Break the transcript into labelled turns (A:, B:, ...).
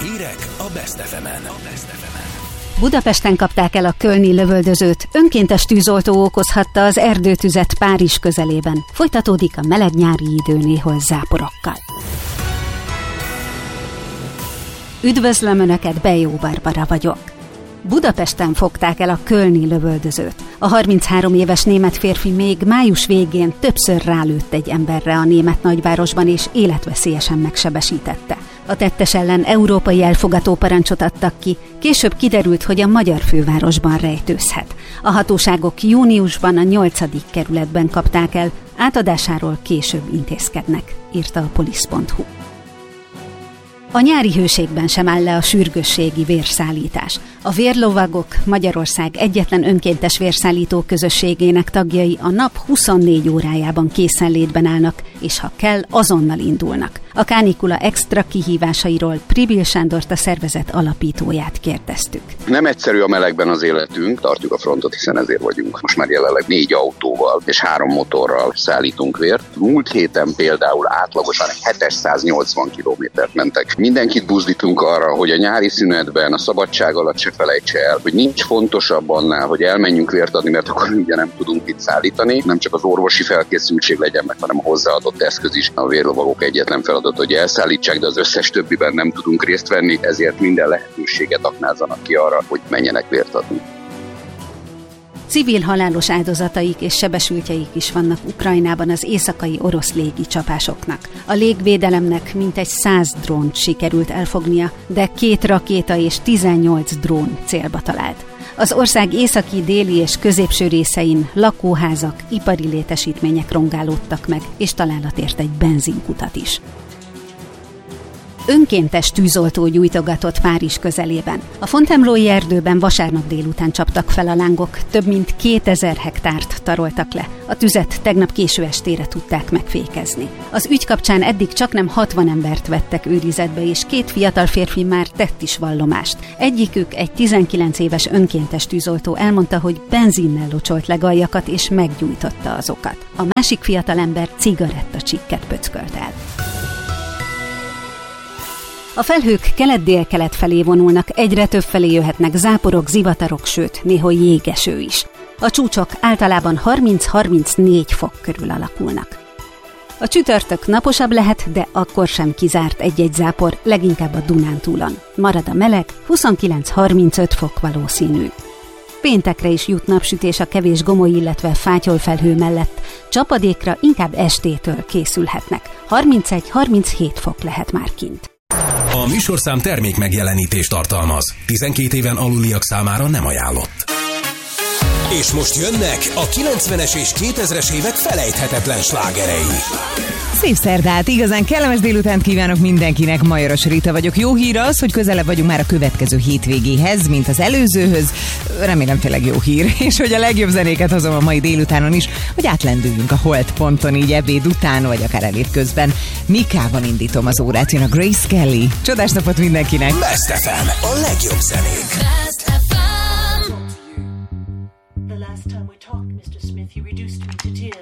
A: Hírek a Best FM-en.
B: Budapesten kapták el a kölni lövöldözőt, önkéntes tűzoltó okozhatta az erdőtüzet Párizs közelében. Folytatódik a meleg nyári idő néhol záporokkal. Üdvözlöm Önöket, Bejó Barbara vagyok. Budapesten fogták el a kölni lövöldözőt. A 33 éves német férfi még május végén többször rálőtt egy emberre a német nagyvárosban és életveszélyesen megsebesítette. A tettes ellen európai elfogató parancsot adtak ki, később kiderült, hogy a magyar fővárosban rejtőzhet. A hatóságok júniusban a 8. kerületben kapták el, átadásáról később intézkednek, írta a polisz.hu. A nyári hőségben sem áll le a sürgősségi vérszállítás. A Vérlovagok Magyarország egyetlen önkéntes vérszállító közösségének tagjai a nap 24 órájában készenlétben állnak, és ha kell, azonnal indulnak. A kánikula extra kihívásairól Pribil Sándort, a szervezet alapítóját kérdeztük.
C: Nem egyszerű a melegben az életünk, tartjuk a frontot, hiszen ezért vagyunk. Most már jelenleg 4 autóval és 3 motorral szállítunk vért. Múlt héten például átlagosan 780 kilométert mentek. Mindenkit buzdítunk arra, hogy a nyári szünetben, a szabadság alatt se felejtse el, hogy nincs fontosabb annál, hogy elmenjünk vért adni, mert akkor ugye nem tudunk itt szállítani. Nem csak az orvosi felkészültség legyen meg, hanem a hozzáadott eszköz is. A Vérlovagok egyetlen feladat, hogy elszállítsák, de az összes többiben nem tudunk részt venni, ezért minden lehetőséget aknázzanak ki arra, hogy menjenek vért adni.
B: Civil halálos áldozataik és sebesültjeik is vannak Ukrajnában az éjszakai orosz légicsapásoknak. A légvédelemnek mintegy 100 drónt sikerült elfognia, de 2 rakéta és 18 drón célba talált. Az ország északi, déli és középső részein lakóházak, ipari létesítmények rongálódtak meg, és találat ért egy benzinkutat is. Önkéntes tűzoltó gyújtogatott Párizs közelében. A Fontainebleau-i erdőben vasárnap délután csaptak fel a lángok, több mint 2000 hektárt taroltak le. A tüzet tegnap késő estére tudták megfékezni. Az ügy kapcsán eddig csaknem 60 embert vettek őrizetbe, és 2 fiatal férfi már tett is vallomást. Egyikük, egy 19 éves önkéntes tűzoltó elmondta, hogy benzinnel locsolt le galjakat és meggyújtotta azokat. A másik fiatalember cigarettacsikket pöckölt el. A felhők kelet-dél-kelet felé vonulnak, egyre több felé jöhetnek záporok, zivatarok, sőt, néhol jégeső is. A csúcsok általában 30-34 fok körül alakulnak. A csütörtök naposabb lehet, de akkor sem kizárt egy-egy zápor, leginkább a Dunántúlon. Marad a meleg, 29-35 fok valószínű. Péntekre is jut napsütés a kevés gomoly, illetve fátyolfelhő mellett. Csapadékra inkább estétől készülhetnek. 31-37 fok lehet már kint.
A: A műsorszám termék megjelenítést tartalmaz. 12 éven aluliak számára nem ajánlott. És most jönnek a 90-es és 2000-es évek felejthetetlen slágerei.
D: Szép szerdát, igazán kellemes délutánt kívánok mindenkinek, Majoros Rita vagyok. Jó hír az, hogy közelebb vagyunk már a következő hétvégéhez, mint az előzőhöz. Remélem tényleg jó hír, és hogy a legjobb zenéket hozom a mai délutánon is, hogy átlendüljünk a holdponton így ebéd után, vagy akár elét közben. Mikában indítom az órát, jön a Grace Kelly. Csodás napot mindenkinek!
A: Best FM, a legjobb zenék.